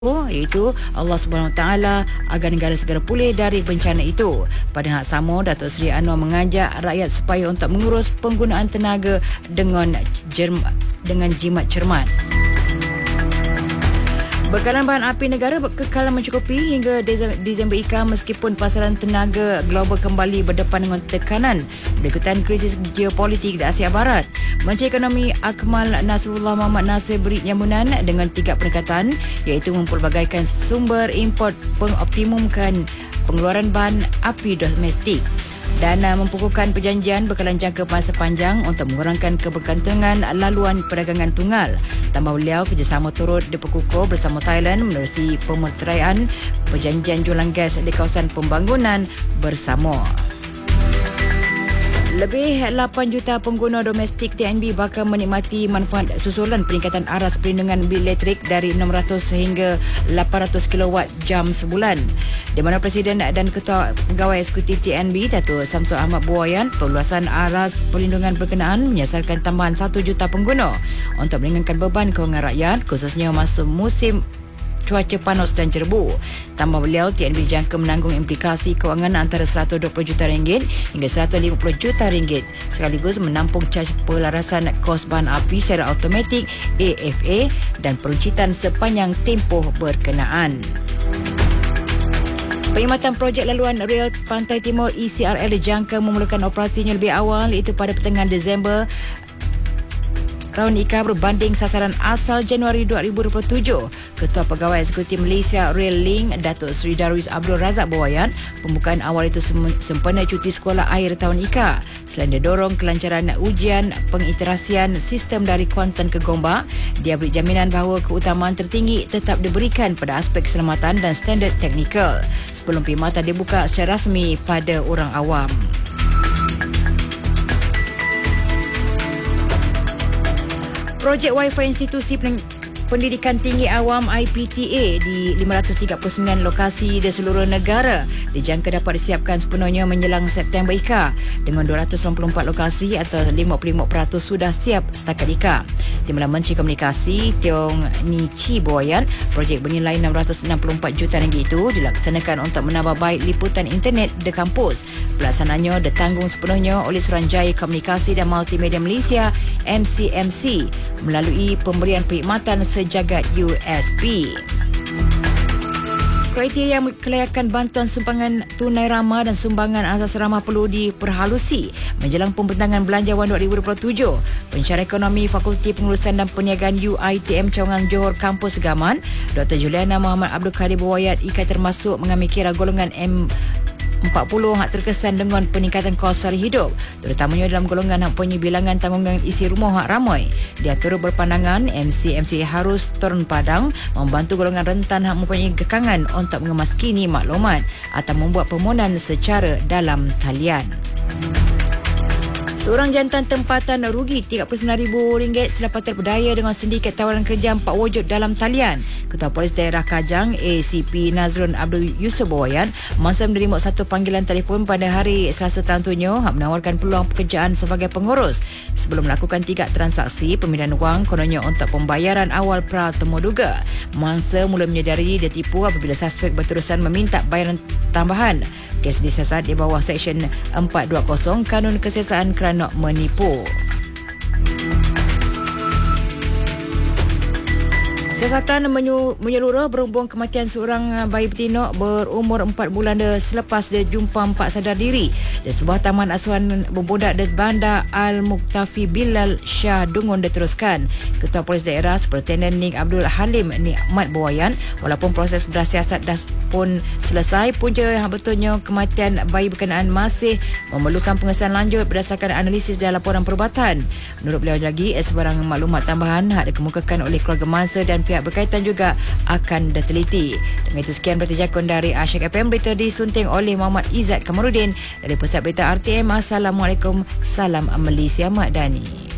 iaitu Allah Subhanahu Wa Taala agar negara segera pulih dari bencana itu. Pada hak sama, Datuk Seri Anwar mengajak rakyat supaya untuk mengurus penggunaan tenaga dengan jimat cermat. Bekalan bahan api negara kekal mencukupi hingga Disember IKA meskipun pasaran tenaga global kembali berdepan dengan tekanan berikutan krisis geopolitik di Asia Barat. Menteri Ekonomi Akmal Nasrullah Muhammad Nasir beri nyambunan dengan 3 pendekatan, iaitu mempelbagaikan sumber import, pengoptimumkan pengeluaran bahan api domestik dan mempukuhkan perjanjian bekalan jangka masa panjang untuk mengurangkan kebergantungan laluan perdagangan tunggal. Tambah beliau, kerjasama turut diperkukuh bersama Thailand menerusi pemerteraian perjanjian jualan gas di kawasan pembangunan bersama. Lebih 8 juta pengguna domestik TNB bakal menikmati manfaat susulan peningkatan aras perlindungan bil elektrik dari 600 sehingga 800 kilowatt jam sebulan. Di mana Presiden dan Ketua Pegawai Eksekutif TNB, Datuk Samsul Ahmad Buayan, perluasan aras perlindungan berkenaan menyasarkan tambahan 1 juta pengguna untuk meringankan beban kewangan rakyat, khususnya masuk musim cuaca panas dan cerbu. Tambah beliau, TNB dijangka menanggung implikasi kewangan antara RM120 juta hingga RM150 juta sekaligus menampung caj pelarasan kos bahan api secara automatik AFA dan peruncitan sepanjang tempoh berkenaan. Perkhidmatan projek laluan rel Pantai Timur ECRL dijangka memulakan operasinya lebih awal, iaitu pada pertengahan Disember tahun IKA berbanding sasaran asal Januari 2027. Ketua Pegawai Eksekutif Malaysia Rail Link, Datuk Seri Darwis Abdul Razak Bawayan, pembukaan awal itu sempena cuti sekolah akhir tahun IKA. Selain didorong kelancaran ujian pengiterasian sistem dari Kuantan ke Gombak, dia beri jaminan bahawa keutamaan tertinggi tetap diberikan pada aspek keselamatan dan standard teknikal sebelum perkhidmatan dibuka secara rasmi pada orang awam. Projek Wi-Fi Institusi Pendidikan Tinggi Awam IPTA di 539 lokasi di seluruh negara dijangka dapat disiapkan sepenuhnya menjelang September IKA, dengan 294 lokasi atau 55% sudah siap setakat IKA. Timbalan Menteri Komunikasi Tiong Ni Chi Boyan, projek bernilai RM664 juta itu dilaksanakan untuk menambah baik liputan internet di kampus. Pelaksanaannya ditanggung sepenuhnya oleh Suruhanjaya Komunikasi dan Multimedia Malaysia MCMC melalui pemberian perkhidmatan sejagat USP. Kriteria kelayakan bantuan sumbangan tunai ramah dan sumbangan asas ramah perlu diperhalusi menjelang pembentangan belanjawan 2027. Pensyarah Ekonomi Fakulti Pengurusan dan Perniagaan UiTM Cawangan Johor Kampus Segaman, Dr. Juliana Muhammad Abdul Kadir berwayat IKA termasuk mengambil kira golongan M40 hak terkesan dengan peningkatan kos sara hidup, terutamanya dalam golongan hak punya bilangan tanggungan isi rumah hak ramai. Dia turut berpandangan MCMC harus turun padang membantu golongan rentan hak mempunyai kekangan untuk mengemaskini maklumat atau membuat permohonan secara dalam talian. Seorang jantan tempatan rugi RM39,000 selepas terpedaya dengan sindiket tawaran kerja 4 wujud dalam talian. Ketua Polis Daerah Kajang ACP Nazrun Abdul Yusuf Bawayan masa menerima satu panggilan telefon pada hari Selasa tentunya menawarkan peluang pekerjaan sebagai pengurus. Sebelum melakukan 3 transaksi pemindahan wang kononnya untuk pembayaran awal pratemuduga, mangsa mula menyedari dia tipu apabila suspek berterusan meminta bayaran tambahan. Kes disiasat di bawah Seksyen 420 Kanun Kesiasaan kerana menipu. Siasatan menyeluruh berhubung kematian seorang bayi betina berumur 4 bulan selepas dia jumpa 4 sadar diri di sebuah taman asuhan berbudak di Bandar Al-Muktafi Bilal Shah Dungun diteruskan. Ketua Polis Daerah Superintendent Nik Abdul Halim Nikmat Bawayan, walaupun proses bersiasat dah pun selesai, punca yang betulnya kematian bayi berkenaan masih memerlukan pengesahan lanjut berdasarkan analisis dan laporan perubatan. Menurut beliau lagi, sebarang maklumat tambahan hak dikemukakan oleh keluarga mangsa dan pihak berkaitan juga akan diteliti. Dengan itu sekian berita jakun dari Asyik FM, berita disunting oleh Muhammad Izzat Kamarudin dari Pusat Berita RTM. Assalamualaikum, salam Malaysia Madani.